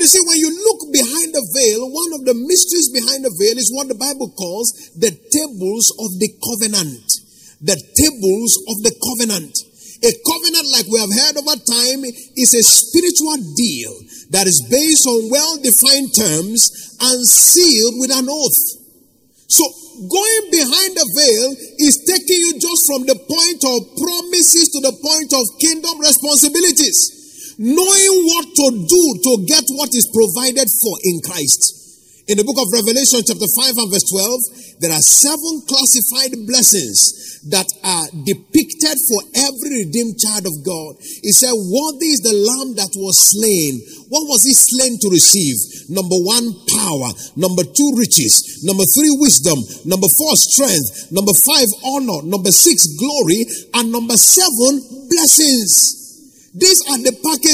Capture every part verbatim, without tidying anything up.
you see, when you look behind the veil, one of the mysteries behind the veil is what the Bible calls the tables of the covenant. The tables of the covenant. A covenant, like we have heard over time, is a spiritual deal that is based on well-defined terms and sealed with an oath. So, going behind the veil is taking you just from the point of promises to the point of kingdom responsibilities. Knowing what to do to get what is provided for in Christ. In the book of Revelation chapter five and verse twelve, there are seven classified blessings that are depicted for every redeemed child of God. He said, worthy is the lamb that was slain. What was he slain to receive? Number one, power. Number two, riches. Number three, wisdom. Number four, strength. Number five, honor. Number six, glory. And number seven, blessings. These are the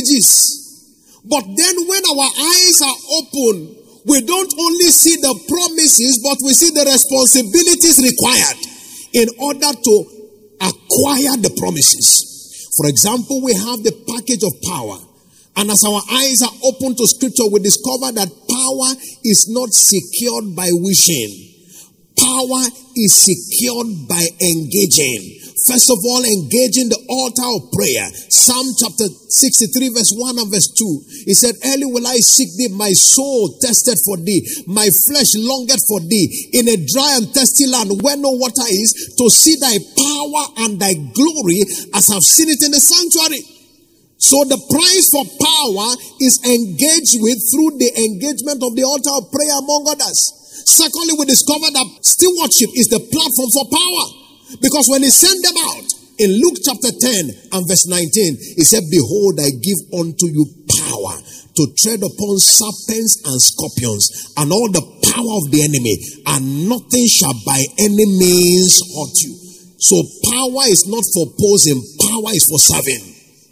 packages. But then when our eyes are open, we don't only see the promises, but we see the responsibilities required in order to acquire the promises. For example, we have the package of power. And as our eyes are open to scripture, we discover that power is not secured by wishing. Power is secured by engaging. First of all, engaging the altar of prayer. Psalm chapter sixty-three verse one and verse two. He said, early will I seek thee, my soul tested for thee, my flesh longeth for thee, in a dry and thirsty land where no water is, to see thy power and thy glory as I've seen it in the sanctuary. So the price for power is engaged with through the engagement of the altar of prayer, among others. Secondly, we discover that stewardship is the platform for power. Because when he sent them out, in Luke chapter ten and verse nineteen, he said, behold, I give unto you power to tread upon serpents and scorpions and all the power of the enemy, and nothing shall by any means hurt you. So power is not for posing, power is for serving.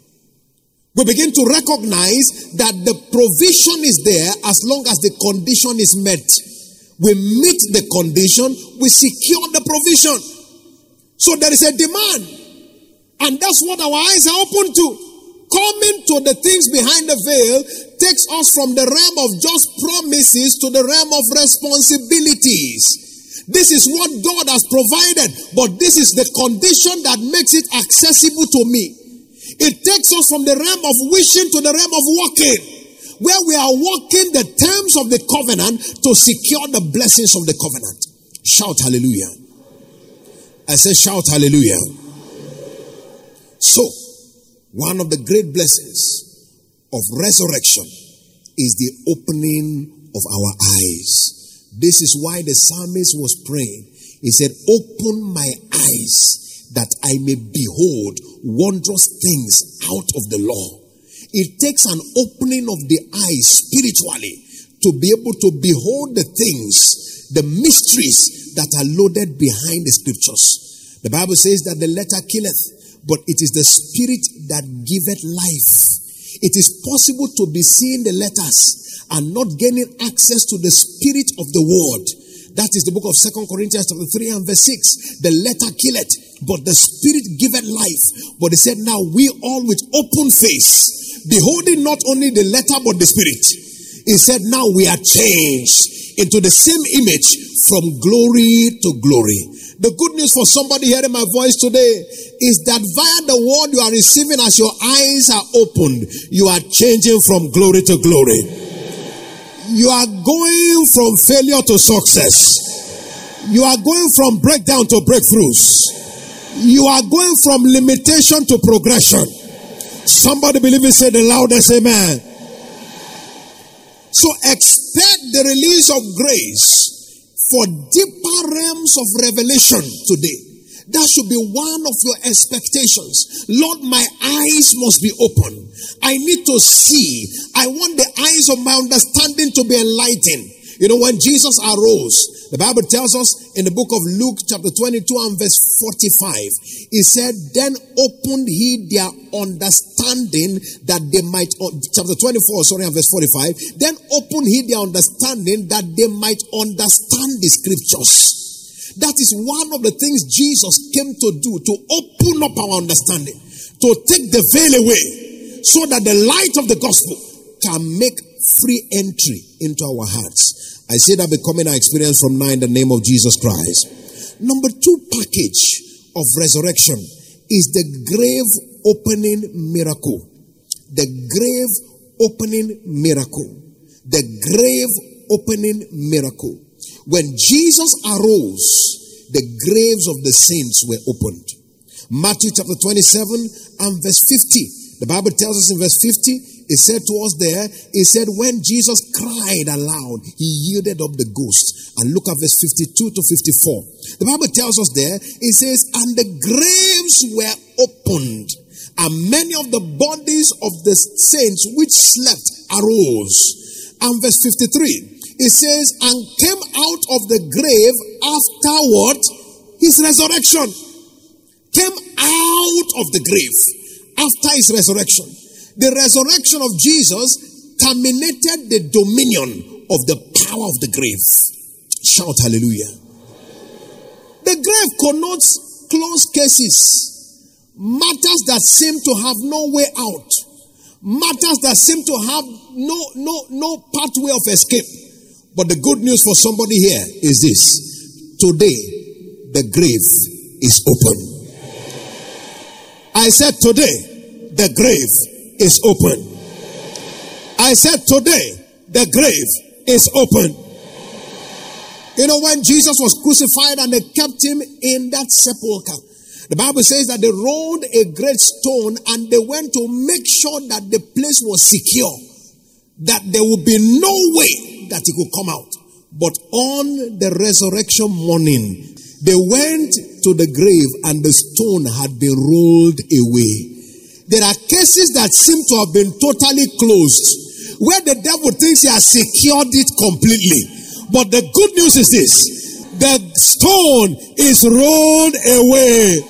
We begin to recognize that the provision is there as long as the condition is met. We meet the condition, we secure the provision. So there is a demand. And that's what our eyes are open to. Coming to the things behind the veil takes us from the realm of just promises to the realm of responsibilities. This is what God has provided, but this is the condition that makes it accessible to me. It takes us from the realm of wishing to the realm of walking, where we are walking the terms of the covenant to secure the blessings of the covenant. Shout hallelujah. I say shout hallelujah. So, one of the great blessings of resurrection is the opening of our eyes. This is why the psalmist was praying. He said, open my eyes that I may behold wondrous things out of the law. It takes an opening of the eyes spiritually to be able to behold the things, the mysteries that are loaded behind the scriptures. The Bible says that the letter killeth, but it is the spirit that giveth life. It is possible to be seeing the letters and not gaining access to the spirit of the word. That is the book of Second Corinthians chapter three and verse six. The letter killeth, but the spirit giveth life. But he said, now we all with open face, beholding not only the letter but the spirit. He said, now we are changed into the same image from glory to glory. The good news for somebody hearing my voice today is that via the word you are receiving, as your eyes are opened, you are changing from glory to glory. You are going from failure to success. You are going from breakdown to breakthroughs. You are going from limitation to progression. Somebody believe it, say the loudest amen. So expect the release of grace for deeper realms of revelation today. That should be one of your expectations. Lord, my eyes must be open. I need to see. I want the eyes of my understanding to be enlightened. You know, when Jesus arose, the Bible tells us in the book of Luke chapter twenty-two and verse forty-five, he said, then opened he their understanding that they might, chapter twenty-four, sorry, and verse forty-five, then opened he their understanding that they might understand the scriptures. That is one of the things Jesus came to do, to open up our understanding, to take the veil away, so that the light of the gospel can make free entry into our hearts. I say that becoming our experience from now in the name of Jesus Christ. Number two package of resurrection is the grave opening miracle. The grave opening miracle. The grave opening miracle. When Jesus arose, the graves of the saints were opened. Matthew chapter twenty-seven and verse fifty. The Bible tells us in verse fifty, it said to us there, it said when Jesus cried aloud, he yielded up the ghost. And look at verse fifty-two to fifty-four. The Bible tells us there, it says, and the graves were opened, and many of the bodies of the saints which slept arose. And verse fifty-three, it says, and came out of the grave after what? His resurrection. Came out of the grave after his resurrection. The resurrection of Jesus terminated the dominion of the power of the grave. Shout hallelujah. The grave connotes closed cases, matters that seem to have no way out, matters that seem to have no no no pathway of escape. But the good news for somebody here is this: today the grave is open. I said today the grave is open. I said today the grave is open. You know, when Jesus was crucified and they kept him in that sepulcher, the Bible says that they rolled a great stone and they went to make sure that the place was secure, that there would be no way that he could come out. But on the resurrection morning, they went to the grave and the stone had been rolled away. There are cases that seem to have been totally closed, where the devil thinks he has secured it completely. But the good news is this: the stone is rolled away.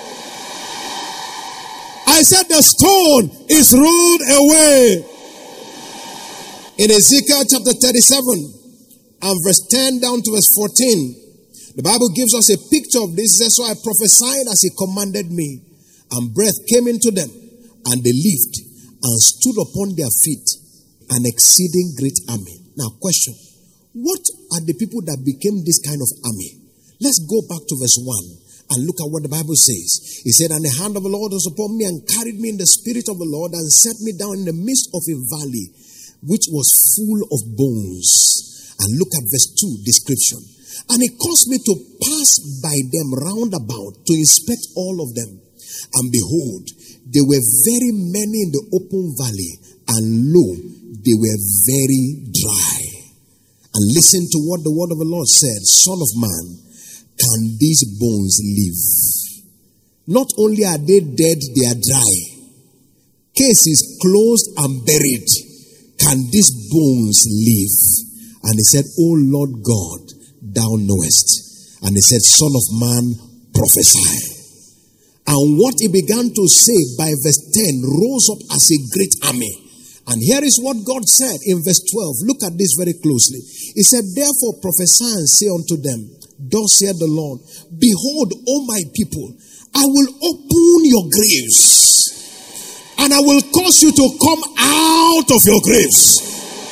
I said the stone is rolled away. In Ezekiel chapter thirty-seven and verse ten down to verse fourteen, the Bible gives us a picture of this. That's why I prophesied as he commanded me, and breath came into them, and they lived and stood upon their feet, an exceeding great army. Now, question: what are the people that became this kind of army? Let's go back to verse one and look at what the Bible says. He said, and the hand of the Lord was upon me and carried me in the spirit of the Lord and set me down in the midst of a valley which was full of bones. And look at verse two description. And it caused me to pass by them round about to inspect all of them. And behold, there were very many in the open valley, and lo, they were very dry. And listen to what the word of the Lord said: Son of man, can these bones live? Not only are they dead, they are dry. Case is closed and buried. Can these bones live? And he said, O Lord God, thou knowest. And he said, Son of man, prophesy. And what he began to say by verse ten rose up as a great army. And here is what God said in verse twelve. Look at this very closely. He said, therefore prophesy and say unto them, thus saith the Lord, behold, O my people, I will open your graves, and I will cause you to come out of your graves.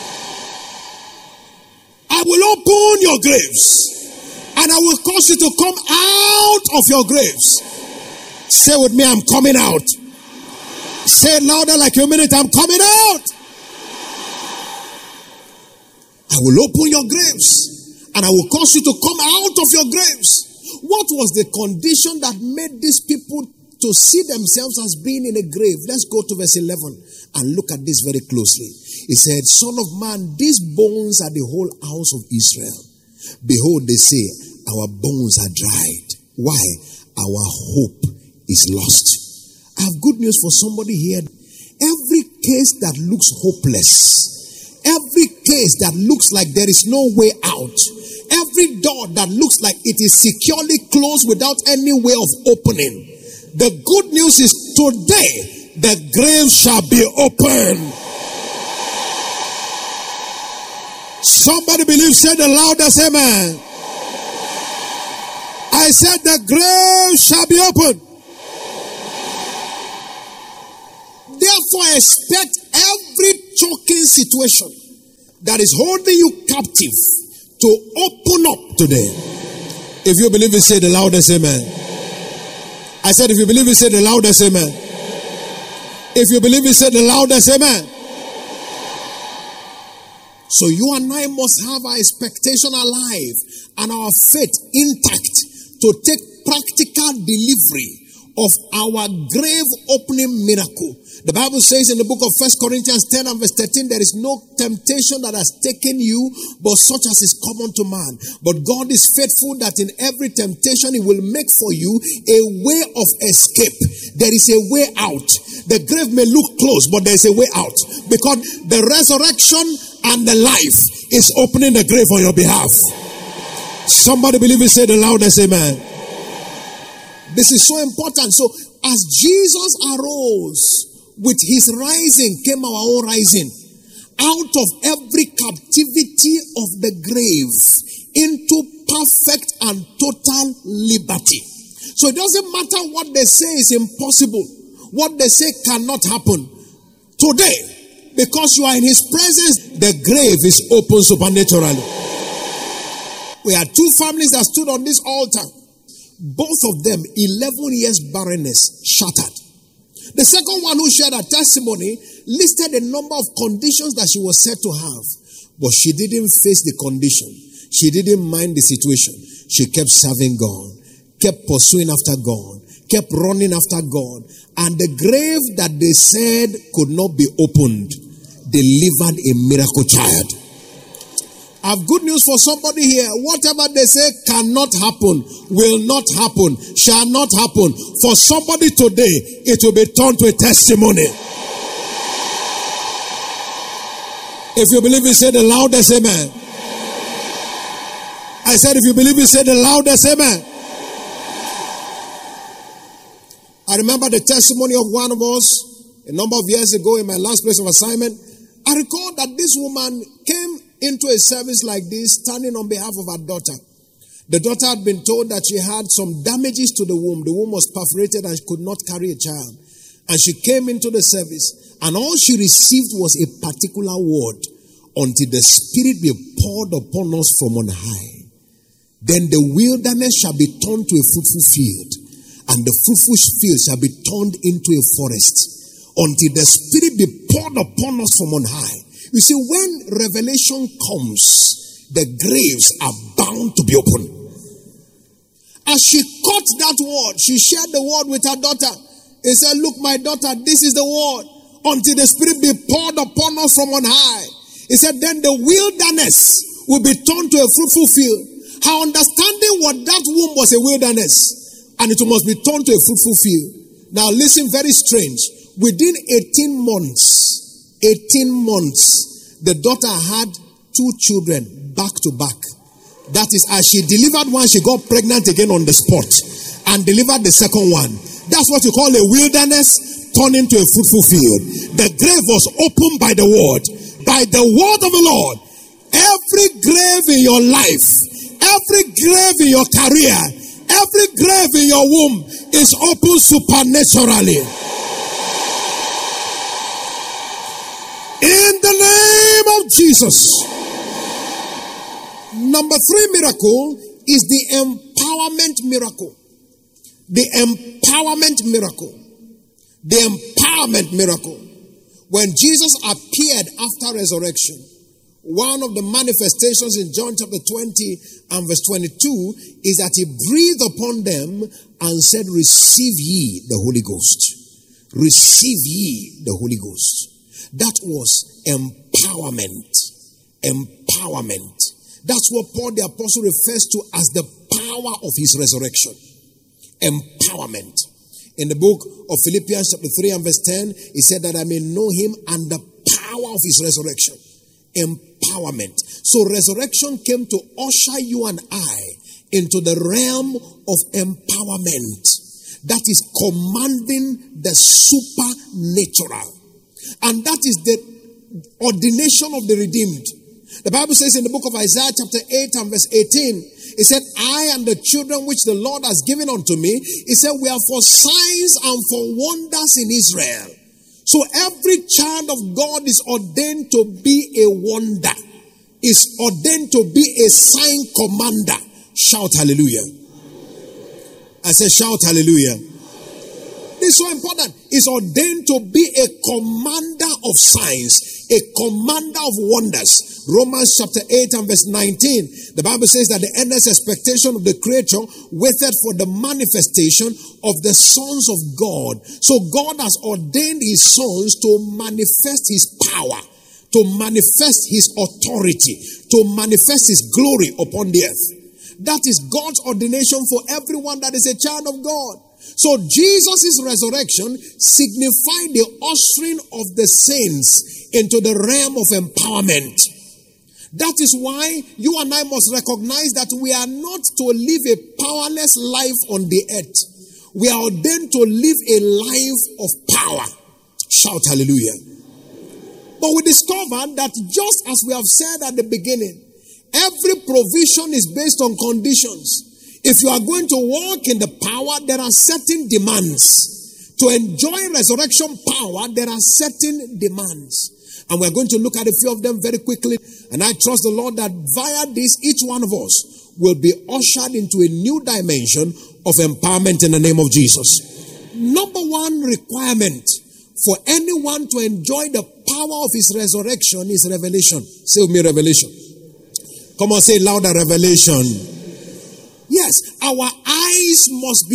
I will open your graves, and I will cause you to come out of your graves. Say with me, I'm coming out. Say it louder like you mean it. I'm coming out. I will open your graves, and I will cause you to come out of your graves. What was the condition that made these people to see themselves as being in a grave? Let's go to verse eleven and look at this very closely. He said, Son of man, these bones are the whole house of Israel. Behold, they say, our bones are dried. Why? Our hope is lost. I have good news for somebody here. Every case that looks hopeless, every case that looks like there is no way out, every door that looks like it is securely closed without any way of opening, the good news is today the grave shall be opened. Somebody believes, say the loudest amen. I said the grave shall be opened. Therefore, expect every choking situation, that is holding you captive to open up today. If you believe it, say the loudest amen. I said, if you believe it, say the loudest amen. If you believe it, say the loudest amen. So you and I must have our expectation alive and our faith intact to take practical delivery of our grave opening miracle. The Bible says in the book of First Corinthians ten and verse thirteen, there is no temptation that has taken you, but such as is common to man. But God is faithful that in every temptation He will make for you a way of escape. There is a way out. The grave may look close, but there is a way out. Because the resurrection and the life is opening the grave on your behalf. Somebody believe it, say the loudest amen. This is so important. So as Jesus arose, with His rising came our own rising. Out of every captivity of the grave into perfect and total liberty. So it doesn't matter what they say is impossible, what they say cannot happen. Today, because you are in His presence, the grave is open supernaturally. We had two families that stood on this altar. Both of them, eleven years barrenness, shattered. The second one who shared her testimony listed a number of conditions that she was said to have. But she didn't face the condition. She didn't mind the situation. She kept serving God, kept pursuing after God, kept running after God. And the grave that they said could not be opened delivered a miracle child. I have good news for somebody here. Whatever they say cannot happen, will not happen, shall not happen. For somebody today, it will be turned to a testimony. If you believe it, say the loudest amen. I said if you believe it, say the loudest amen. I remember the testimony of one of us a number of years ago in my last place of assignment. I recall that this woman came into a service like this, standing on behalf of her daughter. The daughter had been told that she had some damages to the womb. The womb was perforated and she could not carry a child. And she came into the service, and all she received was a particular word: until the Spirit be poured upon us from on high, then the wilderness shall be turned to a fruitful field, and the fruitful field shall be turned into a forest, until the Spirit be poured upon us from on high. You see, when revelation comes, the graves are bound to be open. As she caught that word, she shared the word with her daughter. He said, look, my daughter, this is the word. Until the Spirit be poured upon us from on high. He said, then the wilderness will be turned to a fruitful field. Her understanding what that womb was a wilderness, and it must be turned to a fruitful field. Now listen, very strange. Within eighteen months, eighteen months, the daughter had two children back to back. That is, as she delivered one, she got pregnant again on the spot and delivered the second one. That's what you call a wilderness turned into a fruitful field. The grave was opened by the word. By the word of the Lord. Every grave in your life, every grave in your career, every grave in your womb is opened supernaturally. In the name of Jesus. Number three miracle is the empowerment miracle. The empowerment miracle. The empowerment miracle. When Jesus appeared after resurrection, one of the manifestations in John chapter twenty and verse twenty-two is that He breathed upon them and said, receive ye the Holy Ghost. Receive ye the Holy Ghost. That was empowerment. Empowerment. That's what Paul the Apostle refers to as the power of his resurrection. Empowerment. In the book of Philippians chapter three and verse ten, he said that I may know Him and the power of His resurrection. Empowerment. So resurrection came to usher you and I into the realm of empowerment. That is commanding the supernatural. And that is the ordination of the redeemed. The Bible says in the book of Isaiah chapter eight and verse eighteen, it said, I and the children which the Lord has given unto me, he said, we are for signs and for wonders in Israel. So every child of God is ordained to be a wonder. is ordained to be a sign commander. Shout hallelujah. I said shout hallelujah. This is so important. Is ordained to be a commander of signs, a commander of wonders. Romans chapter eight and verse nineteen. The Bible says that the endless expectation of the creature waited for the manifestation of the sons of God. So God has ordained his sons to manifest his power, to manifest his authority, to manifest his glory upon the earth. That is God's ordination for everyone that is a child of God. So Jesus' resurrection signified the ushering of the saints into the realm of empowerment. That is why you and I must recognize that we are not to live a powerless life on the earth. We are ordained to live a life of power. Shout hallelujah. But we discover that just as we have said at the beginning, every provision is based on conditions. If you are going to walk in the power, there are certain demands. To enjoy resurrection power, there are certain demands. And we're going to look at a few of them very quickly. And I trust the Lord that via this, each one of us will be ushered into a new dimension of empowerment in the name of Jesus. Number one requirement for anyone to enjoy the power of his resurrection is revelation. Say with me, revelation. Come on, say louder, revelation. Yes, our eyes must be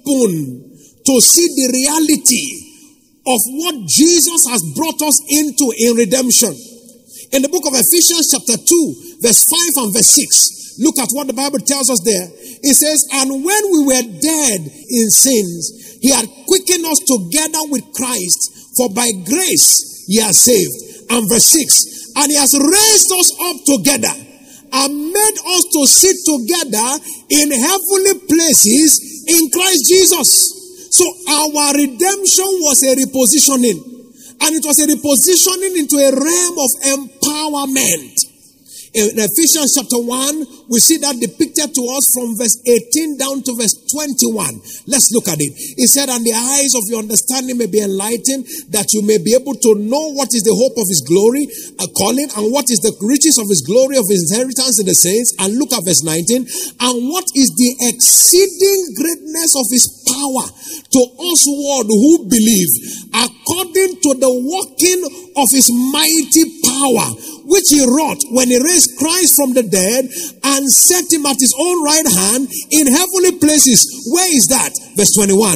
open to see the reality of what Jesus has brought us into in redemption. In the book of Ephesians chapter two, verse five and verse six, look at what the Bible tells us there. It says, and when we were dead in sins, he had quickened us together with Christ, for by grace ye are saved. And verse six, and he has raised us up together and made us to sit together in heavenly places in Christ Jesus. So our redemption was a repositioning. And it was a repositioning into a realm of empowerment. In Ephesians chapter one, we see that depicted to us from verse eighteen down to verse twenty-one. Let's look at it. It said, and the eyes of your understanding may be enlightened, that you may be able to know what is the hope of his glory, a calling, and what is the riches of his glory, of his inheritance in the saints. And look at verse nineteen. And what is the exceeding greatness of his power to us who believe, according to the working of his mighty power, which he wrought when he raised Christ from the dead and set him at his own right hand in heavenly places. Where is that? Verse twenty-one.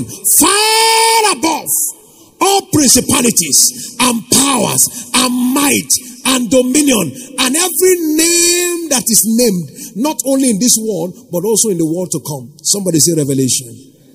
Far above all principalities and powers and might and dominion and every name that is named, not only in this world, but also in the world to come. Somebody say revelation.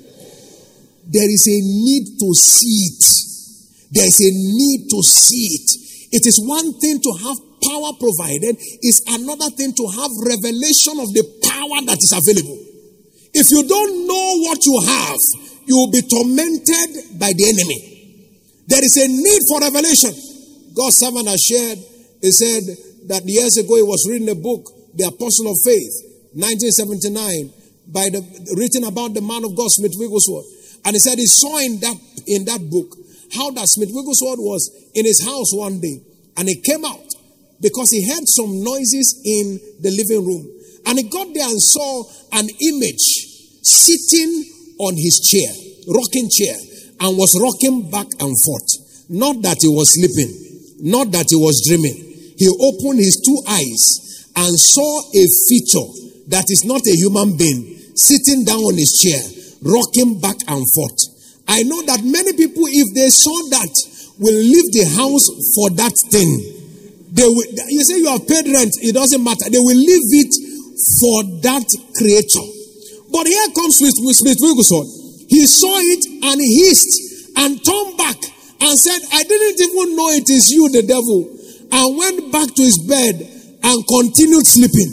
There is a need to see it. There is a need to see it. It is one thing to have power provided, is another thing to have revelation of the power that is available. If you don't know what you have, you will be tormented by the enemy. There is a need for revelation. God's servant has shared, he said that years ago he was reading a book, The Apostle of Faith, nineteen seventy-nine, by the written about the man of God, Smith Wigglesworth. And he said he saw in that in that book how that Smith Wigglesworth was in his house one day, and he came out because he heard some noises in the living room. And he got there and saw an image sitting on his chair, rocking chair, and was rocking back and forth. Not that he was sleeping, not that he was dreaming. He opened his two eyes and saw a feature that is not a human being sitting down on his chair, rocking back and forth. I know that many people, if they saw that, will leave the house for that thing. They will, you say you have paid rent, it doesn't matter. They will leave it for that creature. But here comes with, with Smith Wigglesworth. He saw it and he hissed and turned back and said, I didn't even know it is you, the devil. And went back to his bed and continued sleeping.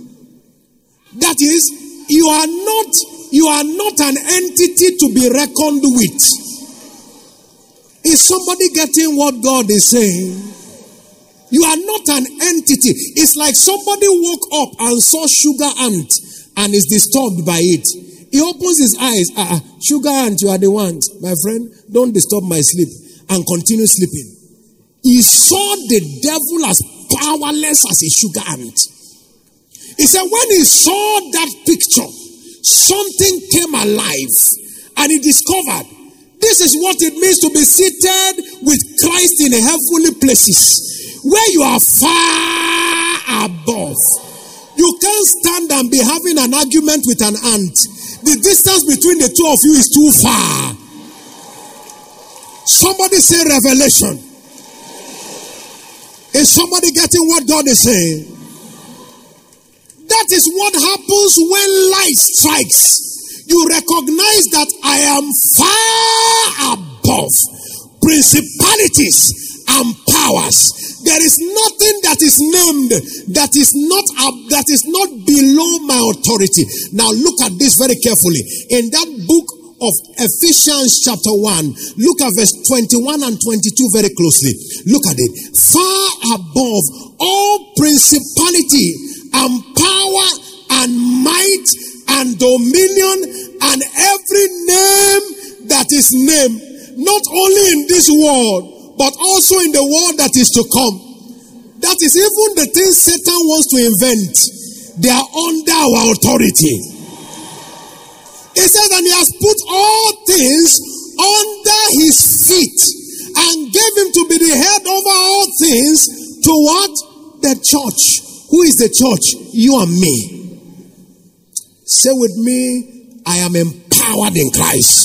That is, you are not, you are not an entity to be reckoned with. Is somebody getting what God is saying? You are not an entity. It's like somebody woke up and saw sugar ant and is disturbed by it. He opens his eyes. Uh, sugar ant, you are the ones. My friend, don't disturb my sleep. And continue sleeping. He saw the devil as powerless as a sugar ant. He said when he saw that picture, something came alive and he discovered this is what it means to be seated with Christ in heavenly places, where you are far above. You can't stand and be having an argument with an ant. The distance between the two of you is too far. Somebody say revelation. Is somebody getting what God is saying? That is what happens when light strikes. You recognize that I am far above principalities and powers. There is nothing that is named that is not up, that is not below my authority. Now look at this very carefully. In that book of Ephesians chapter one, look at verse twenty-one and twenty-two very closely. Look at it. Far above all principality and power and might and dominion and every name that is named, not only in this world, but also in the world that is to come. That is even the things Satan wants to invent. They are under our authority. He says, and he has put all things under his feet and gave him to be the head over all things to what? The church. Who is the church? You and me. Say with me, I am empowered in Christ.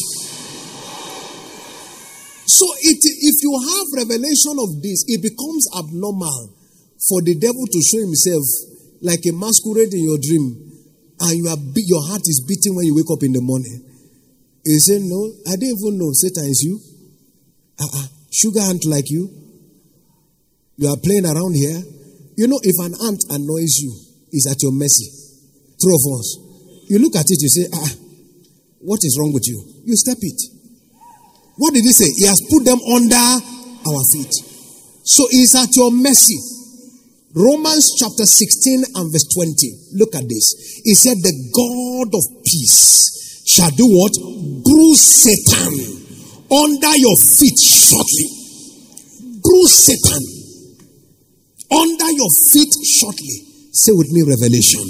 So it, if you have revelation of this, it becomes abnormal for the devil to show himself like a masquerade in your dream. And you are be- your heart is beating when you wake up in the morning. You say, no, I didn't even know Satan is you. Uh-uh. Sugar ant like you. You are playing around here. You know, if an ant annoys you, it's at your mercy. True of us. You look at it, you say, ah, what is wrong with you? You step it. What did he say? He has put them under our feet. So it's at your mercy. Romans chapter sixteen and verse twenty. Look at this. He said, the God of peace shall do what? Bruise Satan under your feet shortly. Bruise Satan under your feet shortly. Say with me, revelation.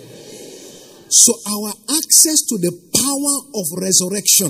So our access to the power of resurrection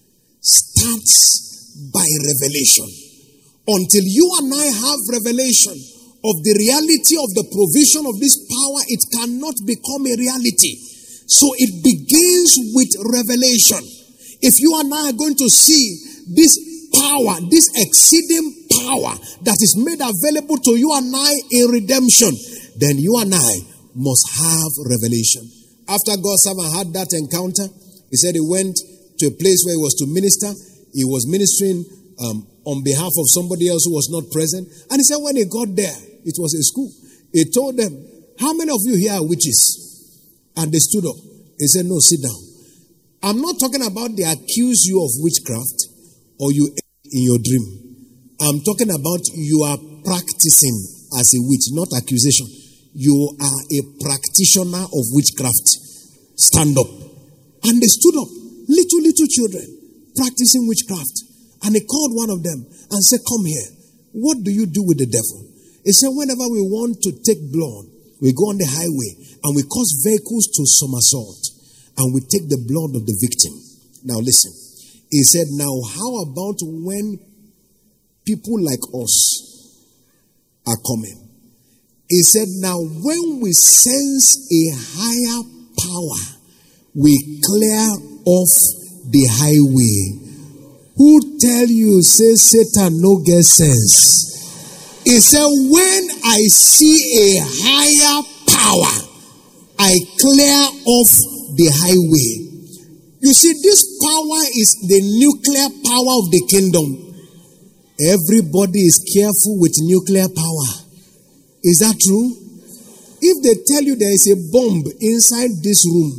starts by revelation. Until you and I have revelation of the reality of the provision of this power, it cannot become a reality. So it begins with revelation. If you and I are going to see this power, this exceeding power that is made available to you and I in redemption, then you and I must have revelation. After God's servant had that encounter, he said he went to a place where he was to minister. He was ministering um, on behalf of somebody else who was not present. And he said when he got there, it was a school. He told them, how many of you here are witches? And they stood up. He said, no, sit down. I'm not talking about they accuse you of witchcraft or you in your dream. I'm talking about you are practicing as a witch, not accusation. You are a practitioner of witchcraft. Stand up. And they stood up. Little, little children practicing witchcraft. And he called one of them and said, come here. What do you do with the devil? He said, whenever we want to take blood, we go on the highway and we cause vehicles to somersault and we take the blood of the victim. Now listen. He said, now how about when people like us are coming? He said, now when we sense a higher power, we clear off the highway. Who tell you, say Satan no get sense? He said, when I see a higher power, I clear off the highway. You see, this power is the nuclear power of the kingdom. Everybody is careful with nuclear power. Is that true? If they tell you there is a bomb inside this room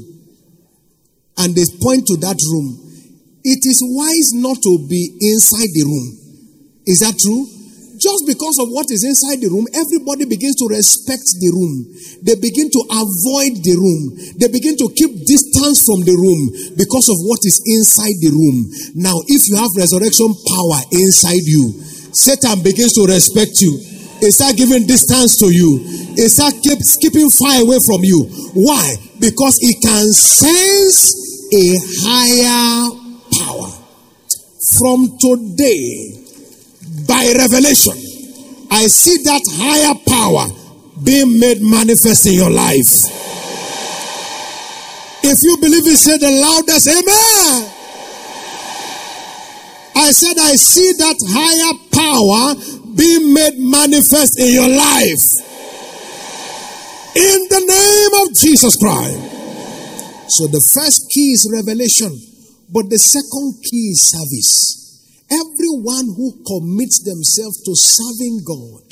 and they point to that room, it is wise not to be inside the room. Is that true? Just because of what is inside the room, everybody begins to respect the room. They begin to avoid the room. They begin to keep distance from the room because of what is inside the room. Now, if you have resurrection power inside you, Satan begins to respect you. It start giving distance to you. It start keep, keeping far away from you. Why? Because it can sense a higher power. From today, by revelation, I see that higher power being made manifest in your life. If you believe it, say the loudest amen. I said I see that higher power being made manifest in your life. In the name of Jesus Christ. So the first key is revelation, but the second key is service. Everyone who commits themselves to serving God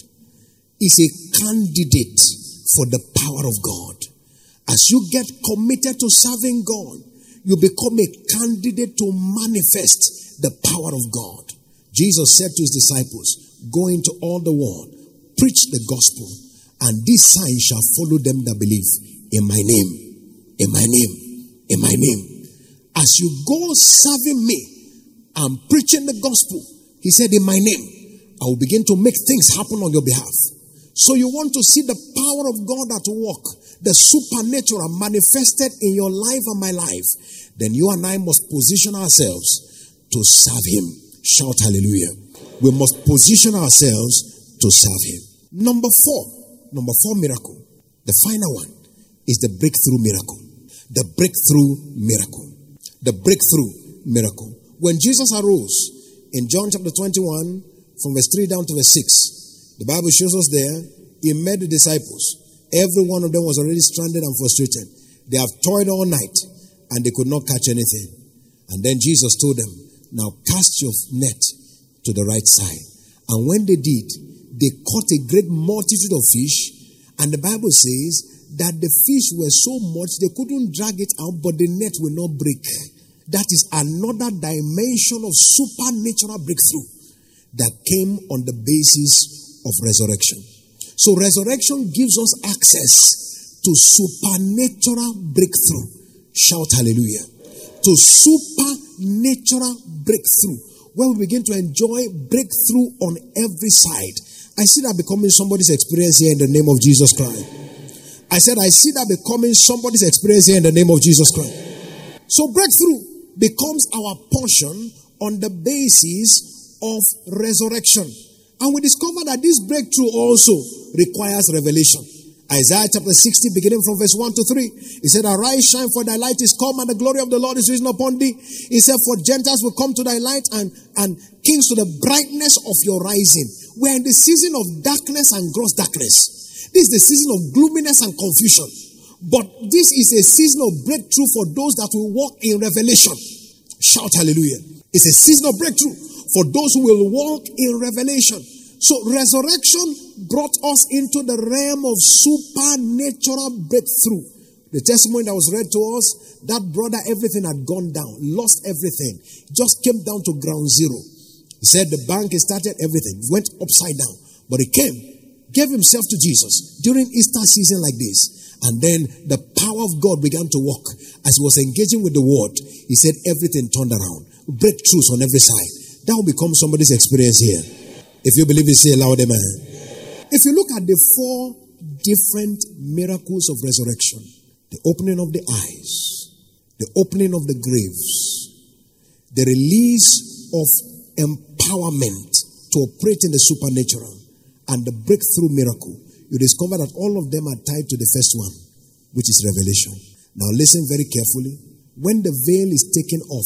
is a candidate for the power of God. As you get committed to serving God, you become a candidate to manifest the power of God. Jesus said to his disciples, go into all the world, preach the gospel, and these signs shall follow them that believe in my name, in my name, in my name. As you go serving me and preaching the gospel, he said, in my name, I will begin to make things happen on your behalf. So you want to see the power of God at work, the supernatural manifested in your life and my life, then you and I must position ourselves to serve him. Shout hallelujah. We must position ourselves to serve him. Number four, number four miracle, the final one, is the breakthrough miracle. The breakthrough miracle. The breakthrough miracle. When Jesus arose in John chapter twenty-one, from verse three down to verse six, the Bible shows us there, he met the disciples. Every one of them was already stranded and frustrated. They have toiled all night and they could not catch anything. And then Jesus told them, now cast your net to the right side. And when they did, they caught a great multitude of fish. And the Bible says that the fish were so much they couldn't drag it out, but the net will not break. That is another dimension of supernatural breakthrough that came on the basis of resurrection. So resurrection gives us access to supernatural breakthrough. Shout hallelujah. To supernatural breakthrough, where we begin to enjoy breakthrough on every side. I see that becoming somebody's experience here in the name of Jesus Christ. I said I see that becoming somebody's experience here in the name of Jesus Christ. So breakthrough becomes our portion on the basis of resurrection. And we discover that this breakthrough also requires revelation. Isaiah chapter sixty, beginning from verse one to three. He said, arise, shine, for thy light is come, and the glory of the Lord is risen upon thee. He said, for Gentiles will come to thy light, and, and kings to the brightness of your rising. We are in the season of darkness and gross darkness. This is the season of gloominess and confusion. But this is a season of breakthrough for those that will walk in revelation. Shout hallelujah. It's a season of breakthrough for those who will walk in revelation. So resurrection brought us into the realm of supernatural breakthrough. The testimony that was read to us, that brother, everything had gone down, lost everything, just came down to ground zero. He said the bank started everything, went upside down, but he came, gave himself to Jesus during Easter season like this. And then the power of God began to work. As he was engaging with the word, he said everything turned around. Breakthroughs on every side. That will become somebody's experience here. If you believe it, say aloud, amen. If you look at the four different miracles of resurrection, the opening of the eyes, the opening of the graves, the release of empowerment to operate in the supernatural, and the breakthrough miracle, you discover that all of them are tied to the first one, which is revelation. Now listen very carefully. When the veil is taken off,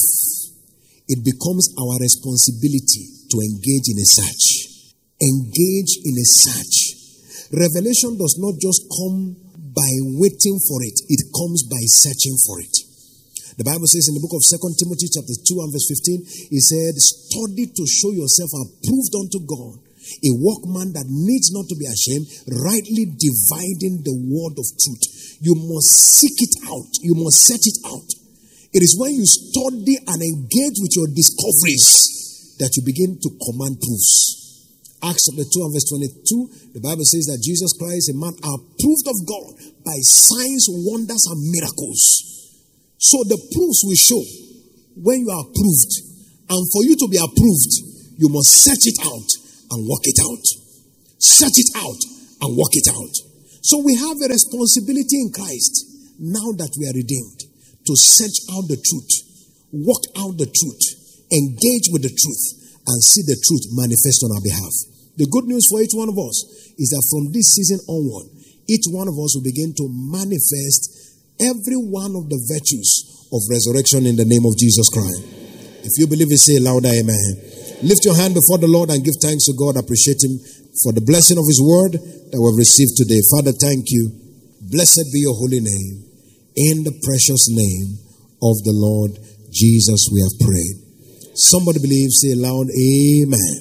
it becomes our responsibility to engage in a search. Engage in a search. Revelation does not just come by waiting for it. It comes by searching for it. The Bible says in the book of Second Timothy chapter two and verse fifteen, it said, study to show yourself approved unto God, a workman that needs not to be ashamed, rightly dividing the word of truth. You must seek it out. You must search it out. It is when you study and engage with your discoveries that you begin to command proofs. Acts chapter two and verse twenty-two, the Bible says that Jesus Christ, a man approved of God by signs, wonders, and miracles. So the proofs will show when you are approved. And for you to be approved, you must search it out and work it out. Search it out and work it out. So we have a responsibility in Christ, now that we are redeemed, to search out the truth, work out the truth, engage with the truth, and see the truth manifest on our behalf. The good news for each one of us is that from this season onward, each one of us will begin to manifest every one of the virtues of resurrection in the name of Jesus Christ. If you believe it, say louder, amen. Lift your hand before the Lord and give thanks to God. Appreciate Him for the blessing of His word that we've received today. Father, thank you. Blessed be your holy name. In the precious name of the Lord Jesus, we have prayed. Somebody believes, say loud, amen.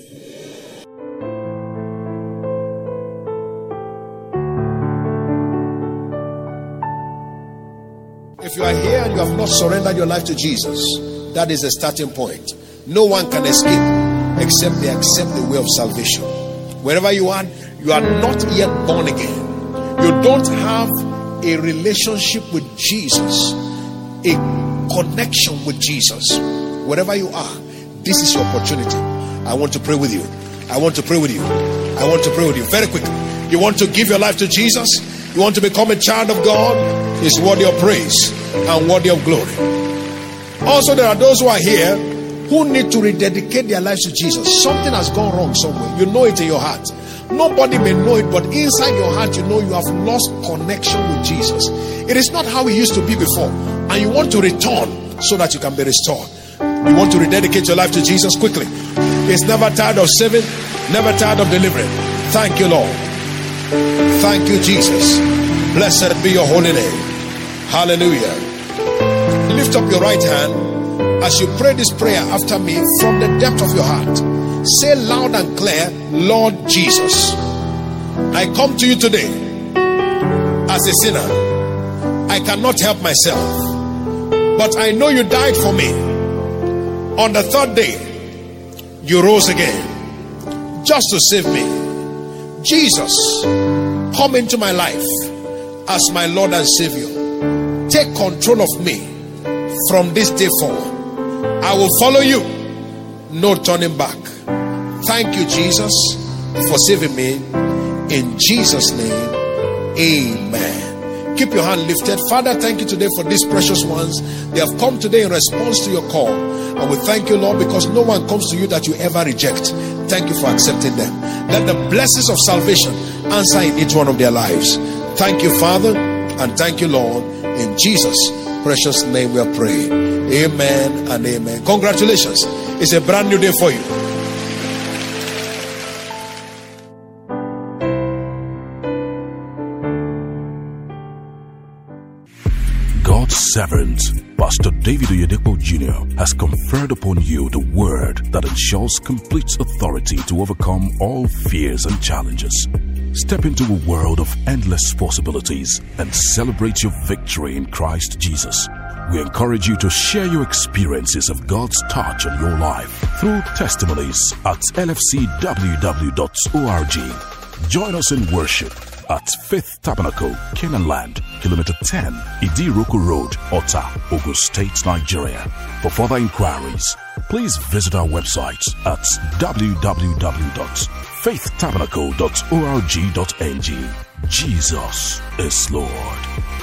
If you are here and you have not surrendered your life to Jesus, that is the starting point. No one can escape except they accept the way of salvation. Wherever you are, you are not yet born again. You don't have a relationship with Jesus, a connection with Jesus. Wherever you are, this is your opportunity. I want to pray with you. I want to pray with you. I want to pray with you. Very quickly. You want to give your life to Jesus? You want to become a child of God? It's worthy of praise and worthy of glory. Also, there are those who are here who need to rededicate their lives to Jesus. Something has gone wrong somewhere. You know it in your heart. Nobody may know it, but inside your heart, you know you have lost connection with Jesus. It is not how it used to be before. And you want to return so that you can be restored. You want to rededicate your life to Jesus quickly. He's never tired of saving, never tired of delivering. Thank you, Lord. Thank you, Jesus. Blessed be your holy name. Hallelujah. Lift up your right hand as you pray this prayer after me from the depth of your heart. Say loud and clear, Lord Jesus, I come to you today as a sinner. I cannot help myself, but I know you died for me. On the third day, you rose again just to save me. Jesus, come into my life as my Lord and Savior. Take control of me from this day forward. I will follow you, no turning back. Thank you, Jesus, for saving me. In Jesus' name, amen. Keep your hand lifted. Father, thank you today for these precious ones. They have come today in response to your call. And we thank you, Lord, because no one comes to you that you ever reject. Thank you for accepting them. Let the blessings of salvation answer in each one of their lives. Thank you, Father, and thank you, Lord. In Jesus' precious name we are praying. Amen and amen. Congratulations. It's a brand new day for you. God's servant, Pastor David Oyedepo Junior, has conferred upon you the word that ensures complete authority to overcome all fears and challenges. Step into a world of endless possibilities and celebrate your victory in Christ Jesus. We encourage you to share your experiences of God's touch on your life through testimonies at L F C W W dot org. Join us in worship at Faith Tabernacle, Canaan Land, Kilometer ten, Idiroku Road, Ota, Ogun State, Nigeria. For further inquiries, please visit our website at w w w dot faith tabernacle dot org dot n g. Jesus is Lord.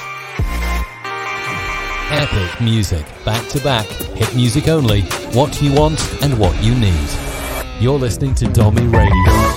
Epic music, back to back, hit music only, what you want and what you need. You're listening to Domi Radio.